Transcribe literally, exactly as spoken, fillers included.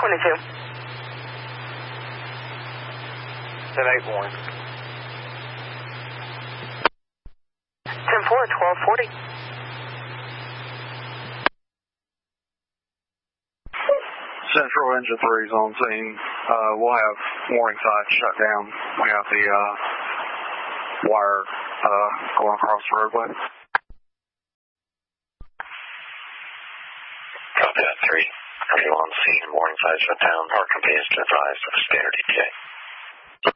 twenty-two. ten eight warning. ten four, twelve forty. Central Engine three is on scene. Uh, we'll have Morningside shut down. We have the uh, wire uh, going across the roadway. Copy that, three. Are you on scene? Morningside shut down. Our company is advised of standard E T A.